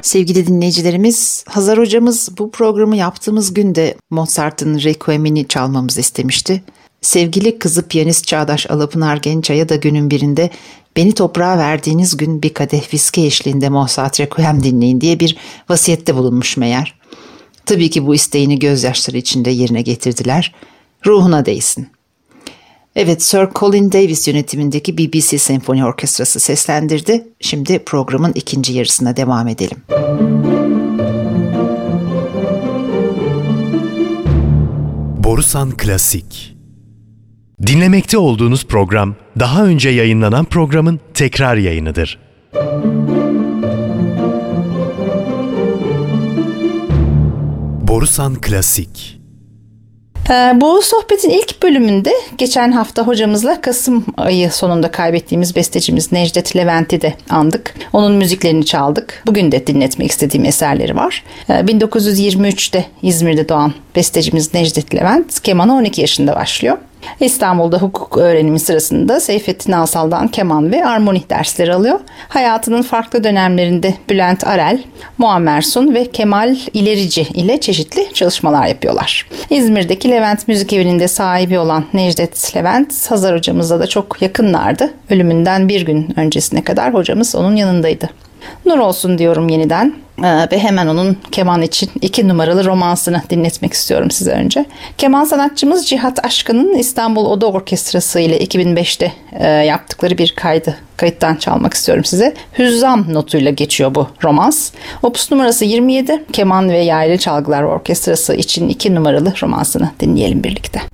Sevgili dinleyicilerimiz, Hazar hocamız bu programı yaptığımız günde Mozart'ın Requiem'ini çalmamızı istemişti. Sevgili kızı piyanist Çağdaş Alapınar Gençay'a da günün birinde beni toprağa verdiğiniz gün bir kadeh viski eşliğinde Mozart Requiem dinleyin diye bir vasiyette bulunmuş meğer. Tabii ki bu isteğini gözyaşları içinde yerine getirdiler. Ruhuna değsin. Evet, Sir Colin Davis yönetimindeki BBC Senfoni Orkestrası seslendirdi. Şimdi programın ikinci yarısına devam edelim. Borusan Klasik. Dinlemekte olduğunuz program, daha önce yayınlanan programın tekrar yayınıdır. Borusan Klasik. Bu sohbetin ilk bölümünde geçen hafta hocamızla Kasım ayı sonunda kaybettiğimiz bestecimiz Necdet Levent'i de andık. Onun müziklerini çaldık. Bugün de dinletmek istediğim eserleri var. 1923'te İzmir'de doğan bestecimiz Necdet Levent kemana 12 yaşında başlıyor. İstanbul'da hukuk öğrenimi sırasında Seyfettin Asal'dan keman ve armoni dersleri alıyor. Hayatının farklı dönemlerinde Bülent Arel, Muammer Sun ve Kemal İlerici ile çeşitli çalışmalar yapıyorlar. İzmir'deki Levent Müzik Evi'nin de sahibi olan Necdet Levent, Hazar hocamızla da çok yakınlardı. Ölümünden bir gün öncesine kadar hocamız onun yanındaydı. Nur olsun diyorum yeniden ve hemen onun keman için 2 numaralı romansını dinletmek istiyorum size önce. Keman sanatçımız Cihat Aşkın'ın İstanbul Oda Orkestrası ile 2005'te yaptıkları bir kayıttan çalmak istiyorum size. Hüzzam notuyla geçiyor bu romans. Opus numarası 27, Keman ve Yaylı Çalgılar Orkestrası için 2 numaralı romansını dinleyelim birlikte.